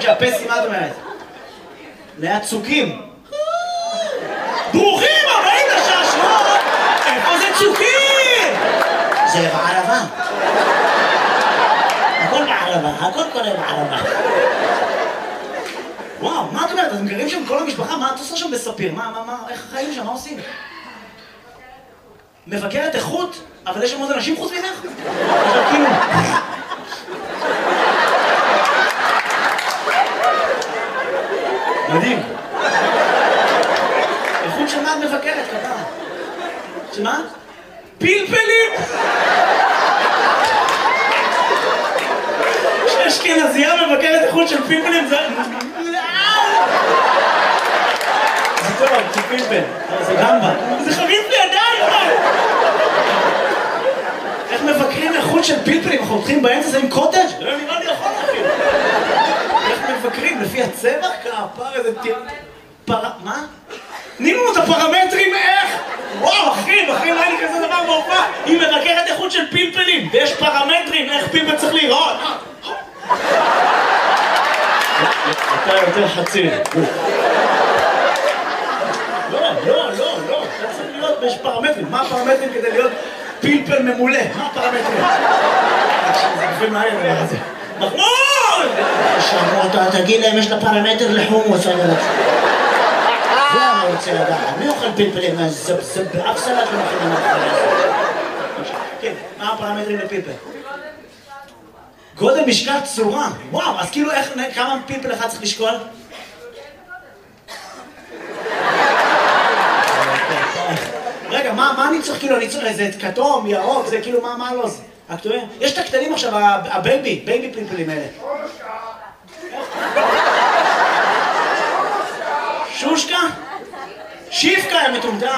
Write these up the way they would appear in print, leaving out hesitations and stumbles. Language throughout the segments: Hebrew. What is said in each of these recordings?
שהפסי, מה את אומרת? ליד צוקים. ברוכים הבאים לשעשוע! איפה זה צוקים? זה בערבה. הכל בערבה, הכל קורה בערבה. וואו, מה את אומרת? אתם גרים שם כל המשפחה? מה את עושה שם בספיר? איך החיים שם? מה עושים? מבקרת איכות? אבל יש שם עוד אנשים חוץ ממך? עכשיו כאילו... מדהים. איכות של מה את מבקרת, ככה? שמה? פלפלים! כשאשכנזייה מבקרת איכות של פלפלים זה... זה טוב, זה פלפל. זה גמבה. זה חביב לידיים! איך מבקרים איכות של פלפלים? אנחנו הולכים באמצע זה עם קוטג'? לא נראה לי יכול להכיר. איך מבקרים? לפי הצבע? כפר איזה טיר... מה? תני לנו את הפרמטרים איך? וואו, אחי, לא היה לי כזה דבר בהופעה. היא מבקרת איכות של פלפלים, ויש פרמטרים איך פלפל צריך להיראות. אתה יותר חצי. לא. אתה צריך להיות, ויש פרמטרים. מה הפרמטרים כדי להיות פלפל ממולא? מה הפרמטרים? זה גופים מהי הדבר הזה. מחמוד! עכשיו, תגיד להם, יש לה פרמטר לחומוס, אני רוצה. זה אני רוצה לדעת. מי אוכל פלפלים? זה באף סלט לא מכינים מהחלה הזה. כן, מה הפרמטרים לפלפל? גודל, משקל, צורה. וואו, אז כאילו כמה פלפל אחד צריך לשקול? רגע, מה אני צריך כאילו? אני צריך איזה כתום, ירוק, זה כאילו מה לא זה? יש את הקטנים עכשיו, הבייבי פלפלים האלה. שושקה? שיפקה הם מטומטם.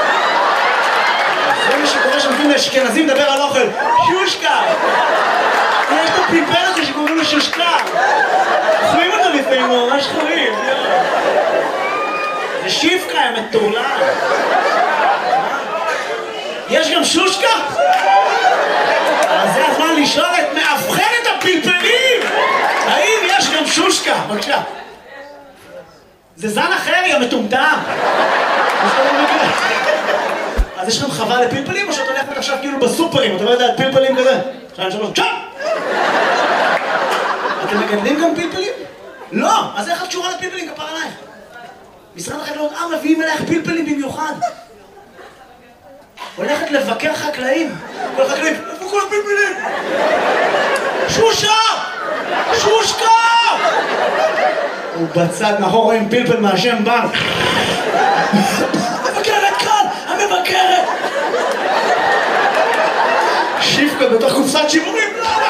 זה מה שקורה שמתאים לאשכנזים לדבר על אוכל. שושקה! יש את הפלפל הזה שקוראים לו שושקה. חויים אותו לפעמים, הוא ממש חויים. זה שיפקה הם מטורלל. יש גם שושקה? אז זה הזמן לשאול את מאבחנת הפלפלים! האם יש גם שושקה? בבקשה. זה זן אחר, יא מטומטם! אז יש לכם חווה לפלפלים, או שאת הולכת עכשיו כאילו בסופרים, אתה לא יודע, פלפלים כזה? 2, 3, צ'אפ! אתם מגדלים גם פלפלים? לא! אז איך את קשורה לפלפלים? כפר עלייך. משרד החקלאות, מביאים אלייך פלפלים במיוחד. הולכת לבקר חקלאים. כל חקלאים, איפה כל הפלפלים? שושה! שושקה! הוא בצד מאחור עם פלפל מהשם בן. המבקרת כאן! המבקרת! שיפקה בתוך קופסת שימורים.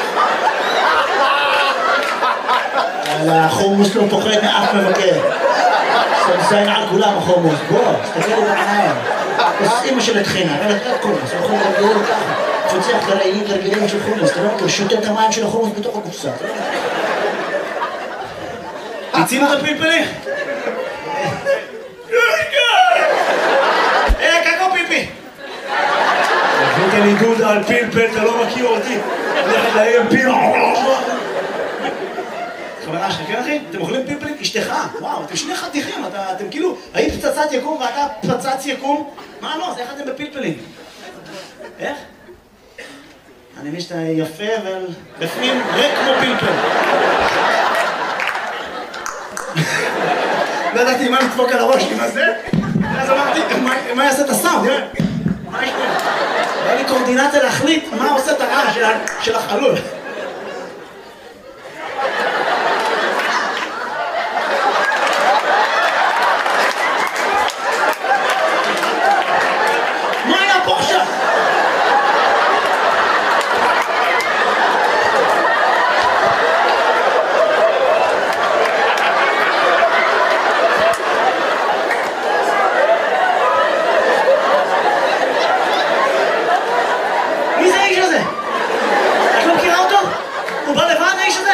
החומוס לא פוחד מאף מבקר. סמסיין על כולם החומוס. בוא, תסתכל לי בעיניים. אמא של התחינה, אין לך חומוס. הוא יכול להרגיל ככה. תפצח לרגילים של חומוס. אתה לא מכיר, שותה את המים של החומוס בתוך הקופסה. הצינו את הפלפלים? קקו פיפי! הבאת לי דודה על פלפל, אתה לא מכיר אותי. הולכת להם פיל. חברה שלך, כן אחי? אתם אוכלים פלפלים? אשתך. וואו, אתם שני חתיכים, אתם כאילו, היית פצצת יקום ואתה פצץ יקום? מה לא? אז איך אתם בפלפלים? איך? אני מבין שאתה יפה ובפנים ריק כמו פלפל. לא ידעתי מה לדפוק על הראש עם הזה, ואז אמרתי, מה יעשה את הסאונד? מה יש פה? היה לי קורדינציה להחליט מה עושה את הרעש של החלול. מה היה פה עכשיו?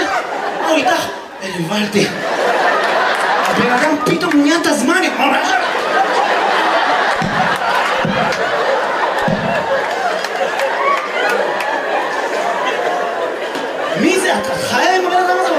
הבנתי. הבן אדם פתאום נהיה את הזמן.